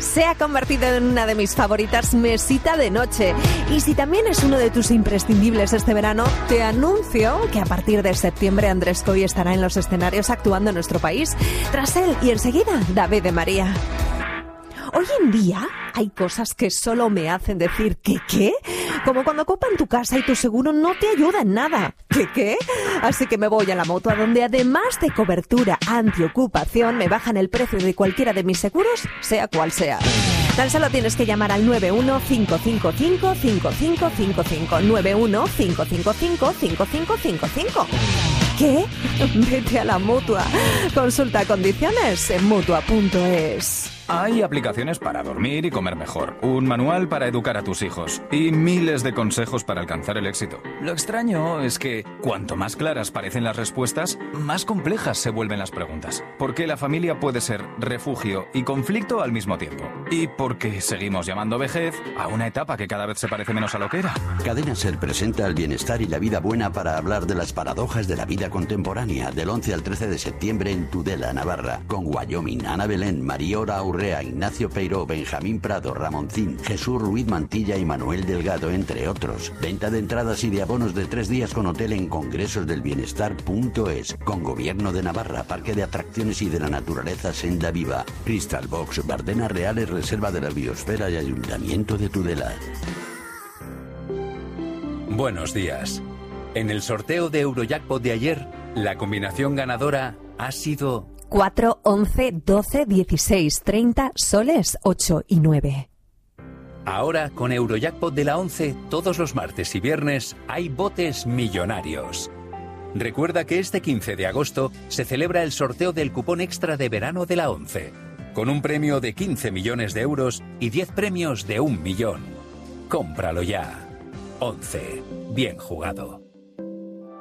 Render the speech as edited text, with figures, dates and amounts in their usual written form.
Se ha convertido en una de mis favoritas, Mesita de Noche. Y si también es uno de tus imprescindibles este verano, te anuncio que a partir de septiembre Andrés Coy estará en los escenarios actuando en nuestro país. Tras él y enseguida, David de María. Hoy en día hay cosas que solo me hacen decir ¿qué? Como cuando ocupan tu casa y tu seguro no te ayuda en nada. ¿Qué? Así que me voy a la Mutua, donde además de cobertura antiocupación, me bajan el precio de cualquiera de mis seguros, sea cual sea. Tan solo tienes que llamar al 91-555-5555. 91-555-5555. ¿Qué? Vete a la Mutua. Consulta condiciones en Mutua.es. Hay aplicaciones para dormir y comer mejor, un manual para educar a tus hijos y miles de consejos para alcanzar el éxito. Lo extraño es que cuanto más claras parecen las respuestas, más complejas se vuelven las preguntas. Porque la familia puede ser refugio y conflicto al mismo tiempo. Y porque seguimos llamando vejez a una etapa que cada vez se parece menos a lo que era. Cadena Ser presenta el bienestar y la vida buena para hablar de las paradojas de la vida contemporánea, del 11 al 13 de septiembre en Tudela, Navarra, con Wyoming, Ana Belén, Mariora Urrea, Ignacio Peiró, Benjamín Prado, Ramoncín, Jesús Ruiz Mantilla y Manuel Delgado, entre otros. Venta de entradas y de abonos de 3 días con hotel en congresosdelbienestar.es, con Gobierno de Navarra, Parque de Atracciones y de la Naturaleza Senda Viva, Crystal Box, Bardenas Reales, Reserva de la Biosfera y Ayuntamiento de Tudela. Buenos días. En el sorteo de Eurojackpot de ayer, la combinación ganadora ha sido 4, 11, 12, 16, 30, soles, 8 y 9. Ahora, con Eurojackpot de la 11, todos los martes y viernes hay botes millonarios. Recuerda que este 15 de agosto se celebra el sorteo del cupón extra de verano de la 11, con un premio de 15 millones de euros y 10 premios de 1 millón. Cómpralo ya. 11. Bien jugado.